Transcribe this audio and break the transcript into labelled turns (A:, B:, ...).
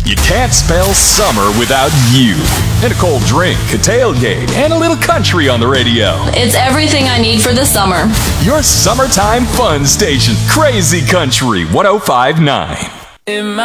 A: You can't spell summer without you. And a cold drink, a tailgate, and a little country on the radio.
B: It's everything I need for the summer.
A: Your summertime fun station, Crazy Country 105.9.